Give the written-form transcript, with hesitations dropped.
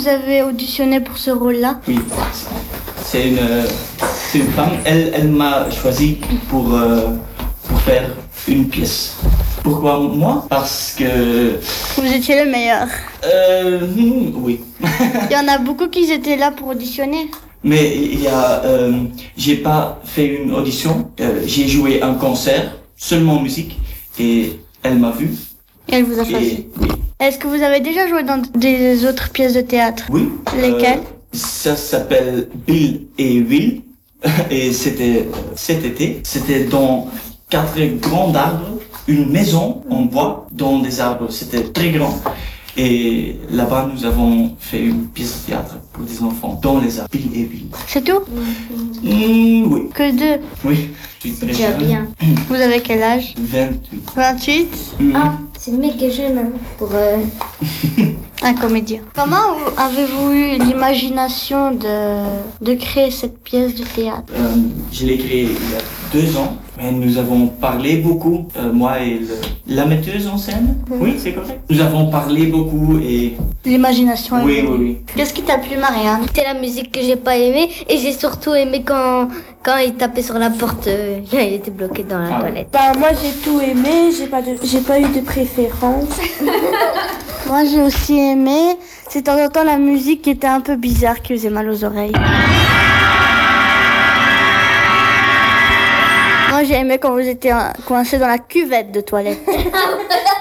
vous avez auditionné pour ce rôle-là? Oui, c'est une femme. Elle m'a choisi pour faire une pièce. Pourquoi moi? Parce que... Vous étiez le meilleur. Oui. Il y en a beaucoup qui étaient là pour auditionner. Mais j'ai pas fait une audition. J'ai joué un concert, seulement musique, et elle m'a vu. Et elle vous a choisi. Oui. Est-ce que vous avez déjà joué dans des autres pièces de théâtre? Oui. Lesquelles? Ça s'appelle Bill et Will. Et c'était cet été. C'était dans 4 grands arbres, une maison en bois dans des arbres. C'était très grand. Et là-bas, nous avons fait une pièce de théâtre pour des enfants dans les arbres. Bill et Will. C'est tout? Oui. Que 2? Oui. Je suis très jeune. bien. Vous avez quel âge? 28. 28? Ah, c'est méga jeune hein, pour... Un comédien. Comment avez-vous eu l'imagination de créer cette pièce de théâtre? Je l'ai créé il y a 2 ans. Et nous avons parlé beaucoup, moi et la metteuse en scène. Oui, c'est correct. Nous avons parlé beaucoup et... L'imagination est Oui, venue. oui, oui. Qu'est-ce qui t'a plu, Marianne? C'est la musique que j'ai pas aimée et j'ai surtout aimé quand il tapait sur la porte, il était bloqué dans la toilette. Bah moi j'ai tout aimé, j'ai pas eu de préférence. Moi, j'ai aussi aimé. C'est de temps en temps la musique qui était un peu bizarre, qui faisait mal aux oreilles. Moi, j'ai aimé quand vous étiez coincés dans la cuvette de toilette.